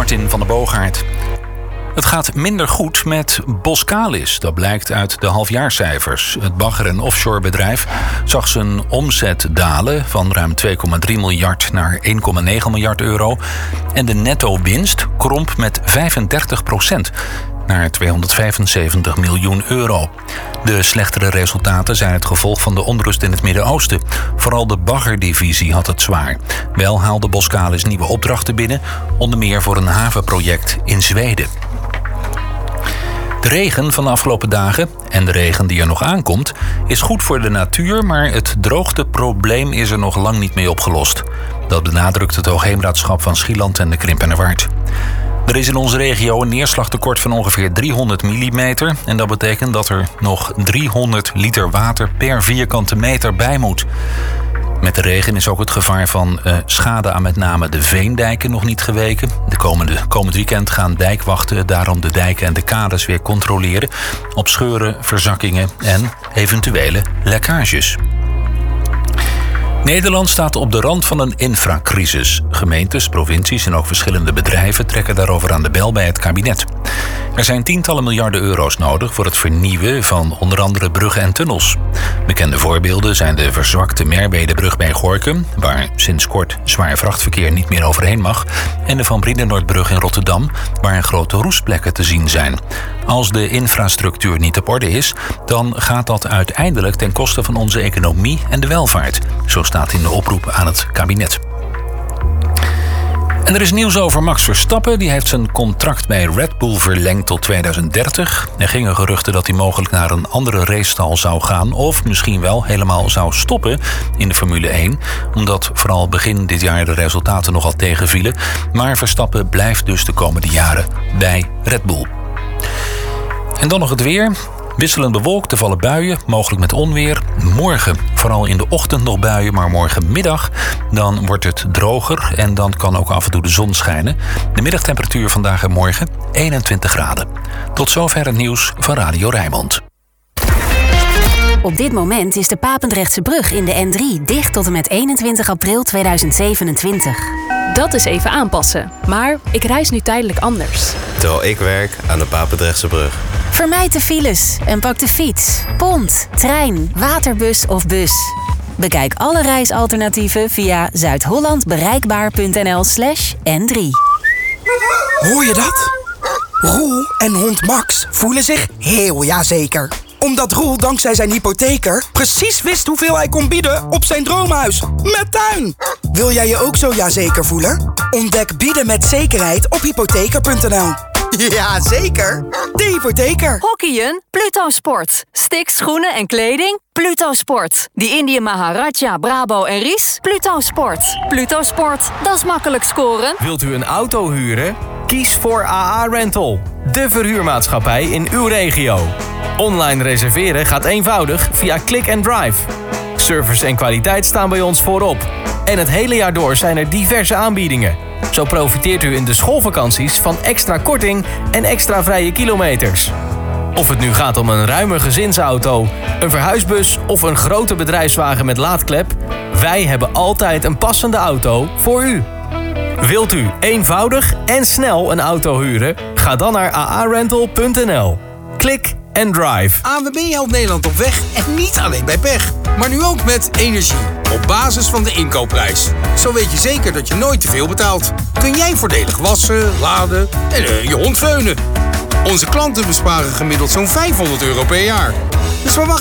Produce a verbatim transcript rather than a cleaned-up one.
Martin van der Boogaard. Het gaat minder goed met Boskalis. Dat blijkt uit de halfjaarcijfers. Het bagger- en offshorebedrijf zag zijn omzet dalen van ruim twee komma drie miljard naar één komma negen miljard euro. En de netto-winst kromp met vijfendertig procent naar tweehonderdvijfenzeventig miljoen euro. De slechtere resultaten zijn het gevolg van de onrust in het Midden-Oosten. Vooral de baggerdivisie had het zwaar. Wel haalde Boskalis nieuwe opdrachten binnen, onder meer voor een havenproject in Zweden. De regen van de afgelopen dagen en de regen die er nog aankomt is goed voor de natuur, maar het droogteprobleem is er nog lang niet mee opgelost. Dat benadrukt het Hoogheemraadschap van Schieland en de Krimpenerwaard. Er is in onze regio een neerslagtekort van ongeveer driehonderd millimeter en dat betekent dat er nog driehonderd liter water per vierkante meter bij moet. Met de regen is ook het gevaar van uh, schade aan met name de veendijken nog niet geweken. De komende, komend weekend gaan dijkwachten daarom de dijken en de kades weer controleren op scheuren, verzakkingen en eventuele lekkages. Nederland staat op de rand van een infracrisis. Gemeentes, provincies en ook verschillende bedrijven trekken daarover aan de bel bij het kabinet. Er zijn tientallen miljarden euro's nodig voor het vernieuwen van onder andere bruggen en tunnels. Bekende voorbeelden zijn de verzwakte Merwedebrug bij Gorinchem, waar sinds kort zwaar vrachtverkeer niet meer overheen mag, en de Van Brienenoordbrug in Rotterdam, waar grote roestplekken te zien zijn. Als de infrastructuur niet op orde is, dan gaat dat uiteindelijk ten koste van onze economie en de welvaart. Zo staat in de oproep aan het kabinet. En er is nieuws over Max Verstappen. Die heeft zijn contract bij Red Bull verlengd tot tweeduizend dertig. Er gingen geruchten dat hij mogelijk naar een andere racestal zou gaan, of misschien wel helemaal zou stoppen in de Formule één. Omdat vooral begin dit jaar de resultaten nogal tegenvielen. Maar Verstappen blijft dus de komende jaren bij Red Bull. En dan nog het weer. Wisselend bewolkt, er vallen buien, mogelijk met onweer. Morgen, vooral in de ochtend nog buien, maar morgenmiddag dan wordt het droger en dan kan ook af en toe de zon schijnen. De middagtemperatuur vandaag en morgen eenentwintig graden. Tot zover het nieuws van Radio Rijnmond. Op dit moment is de Papendrechtse brug in de N drie dicht tot en met eenentwintig april tweeduizend zevenentwintig. Dat is even aanpassen, maar ik reis nu tijdelijk anders. Terwijl ik werk aan de Papendrechtse brug. Vermijd de files en pak de fiets, pont, trein, waterbus of bus. Bekijk alle reisalternatieven via zuidhollandbereikbaar.nl slash N3. Hoor je dat? Roel en hond Max voelen zich heel jazeker. Omdat Roel dankzij zijn hypotheker precies wist hoeveel hij kon bieden op zijn droomhuis. Met tuin! Wil jij je ook zo jazeker voelen? Ontdek bieden met zekerheid op hypotheker punt n l. Ja, zeker. De hypotheker. Hockeyen? Pluto Sport. Sticks, schoenen en kleding? Pluto Sport. Die Indië Maharaja, Brabo en Ries? Pluto Sport. Pluto Sport, dat is makkelijk scoren. Wilt u een auto huren? Kies voor A A Rental. De verhuurmaatschappij in uw regio. Online reserveren gaat eenvoudig via Click and Drive. Service en kwaliteit staan bij ons voorop. En het hele jaar door zijn er diverse aanbiedingen. Zo profiteert u in de schoolvakanties van extra korting en extra vrije kilometers. Of het nu gaat om een ruime gezinsauto, een verhuisbus of een grote bedrijfswagen met laadklep, wij hebben altijd een passende auto voor u. Wilt u eenvoudig en snel een auto huren? Ga dan naar a a rental punt n l. Klik en drive. A N W B helpt Nederland op weg en niet alleen bij pech. Maar nu ook met energie. Op basis van de inkoopprijs. Zo weet je zeker dat je nooit te veel betaalt. Kun jij voordelig wassen, laden en uh, je hond veunen. Onze klanten besparen gemiddeld zo'n vijfhonderd euro per jaar. Dus waar wacht